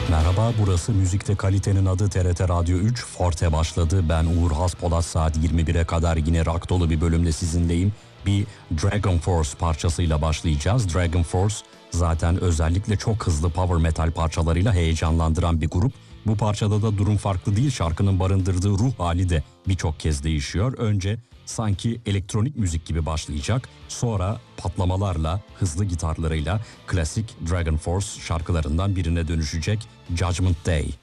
Merhaba, burası Müzikte Kalitenin adı TRT Radyo 3. Forte başladı. Ben Uğur Haspolat, saat 21'e kadar yine rock dolu bir bölümde sizinleyim. Bir Dragon Force parçasıyla başlayacağız. Dragon Force zaten özellikle çok hızlı power metal parçalarıyla heyecanlandıran bir grup. Bu parçada da durum farklı değil. Şarkının barındırdığı ruh hali de birçok kez değişiyor. Önce sanki elektronik müzik gibi başlayacak. Sonra patlamalarla, hızlı gitarlarıyla klasik Dragon Force şarkılarından birine dönüşecek Judgment Day.